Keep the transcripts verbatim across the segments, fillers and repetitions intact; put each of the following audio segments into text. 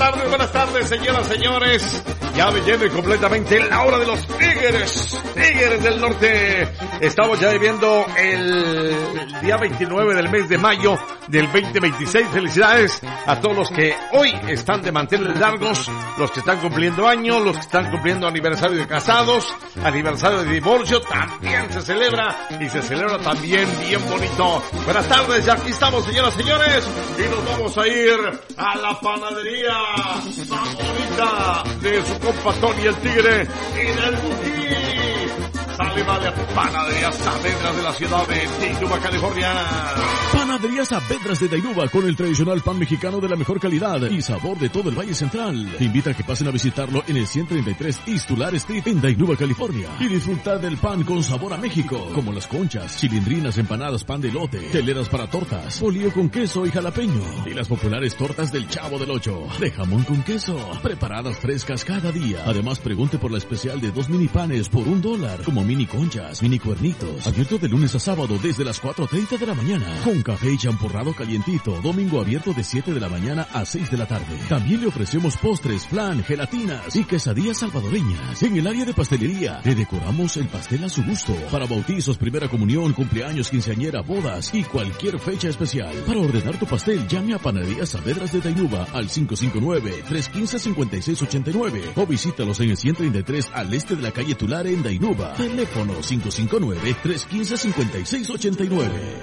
tardes, buenas tardes, señoras, señores. Ya me lleve completamente la hora de los Tigres, Tigres del Norte. Estamos ya viviendo el, el día veintinueve del mes de mayo del veinte veintiséis. Felicidades a todos los que hoy están de manteles largos, los que están cumpliendo años, los que están cumpliendo aniversario de casados, aniversario de divorcio, también se celebra y se celebra también bien bonito. Buenas tardes, ya aquí estamos, señoras, señores, y nos vamos a ir a la panadería favorita de su compa Tony el Tigre y del Buki. Sale, vale, Panadería Saavedras de la ciudad de Daynuba, California. Panadería Saavedras de Daynuba, con el tradicional pan mexicano de la mejor calidad y sabor de todo el Valle Central. Te invita a que pasen a visitarlo en el ciento treinta y tres East Tulare Street en Daynuba, California. Y disfrutar del pan con sabor a México, como las conchas, chilindrinas, empanadas, pan de elote, teleras para tortas, bolillo con queso y jalapeño. Y las populares tortas del Chavo del Ocho, de jamón con queso, preparadas frescas cada día. Además, pregunte por la especial de dos mini panes por un dólar, como mini conchas, mini cuernitos, abierto de lunes a sábado desde las cuatro treinta de la mañana, con café y champurrado calientito, domingo abierto de siete de la mañana a seis de la tarde. También le ofrecemos postres, flan, gelatinas y quesadillas salvadoreñas. En el área de pastelería, le decoramos el pastel a su gusto, para bautizos, primera comunión, cumpleaños, quinceañera, bodas y cualquier fecha especial. Para ordenar tu pastel, llame a Panadería Saavedras de Daynuba al cinco cinco nueve, tres uno cinco, cinco seis ocho nueve o visítalos en el ciento treinta y tres al este de la calle Tulare en Daynuba. Teléfono cinco cinco nueve, tres uno cinco, cinco seis ocho nueve.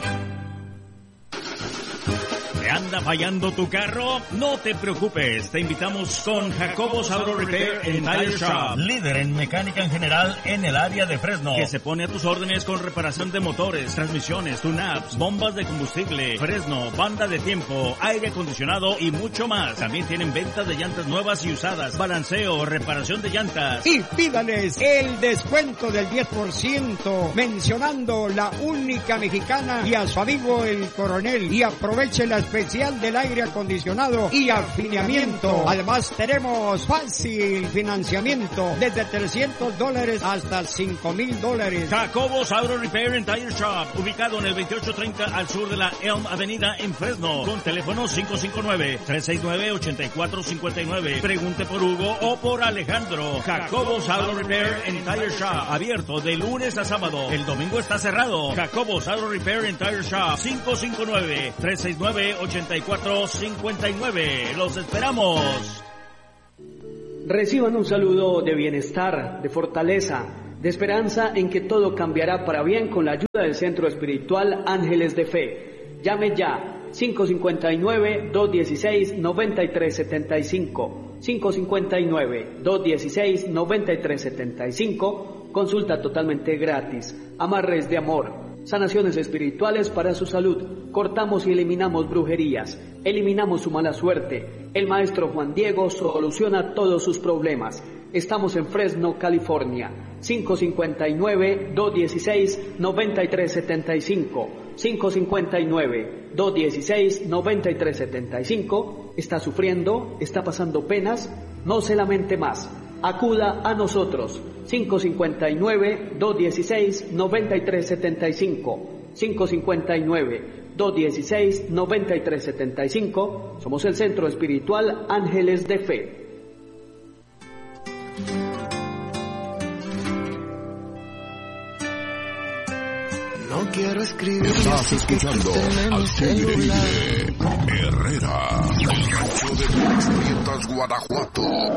¿Te anda fallando tu carro? No te preocupes, te invitamos con Jacobos Auto Repair and Tire Shop, líder en mecánica en general en el área de Fresno, que se pone a tus órdenes con reparación de motores, transmisiones, tune-ups, bombas de combustible, Fresno, banda de tiempo, aire acondicionado y mucho más. También tienen venta de llantas nuevas y usadas, balanceo, reparación de llantas. Y pídales el descuento del diez por ciento mencionando la única mexicana y a su amigo el coronel, y aproveche la especial del aire acondicionado y afinamiento. Además tenemos fácil financiamiento desde trescientos dólares hasta cinco mil dólares. Jacobos Auto Repair and Tire Shop, ubicado en el veintiocho treinta al sur de la Elm Avenida en Fresno, con teléfono cinco cinco nueve, tres seis nueve, ocho cuatro cinco nueve. Pregunte por Hugo o por Alejandro. Jacobos Auto Repair and Tire Shop, abierto de lunes a sábado. El domingo está cerrado. Jacobos Auto Repair and Tire Shop, cinco cinco nueve, tres seis nueve, ocho cuatro cinco nueve. Los esperamos. Reciban un saludo de bienestar, de fortaleza, de esperanza en que todo cambiará para bien con la ayuda del Centro Espiritual Ángeles de Fe. Llame ya cinco cinco nueve, dos uno seis, nueve tres siete cinco, cinco cinco nueve, dos uno seis, nueve tres siete cinco. Consulta totalmente gratis. Amarres de amor, sanaciones espirituales para su salud. Cortamos y eliminamos brujerías, eliminamos su mala suerte. El maestro Juan Diego soluciona todos sus problemas. Estamos en Fresno, California. cinco cinco nueve, dos uno seis, nueve tres siete cinco, cinco cinco nueve, dos uno seis, nueve tres siete cinco. ¿Está sufriendo? ¿Está pasando penas? No se lamente más. Acuda a nosotros. cinco cinco nueve, dos uno seis, nueve tres siete cinco, cinco cinco nueve, dos uno seis, nueve tres siete cinco. Somos el Centro Espiritual Ángeles de Fe. No quiero escribir. Estás escuchando al Tigre Herrera, el rancho de Tres Prietas, Guanajuato.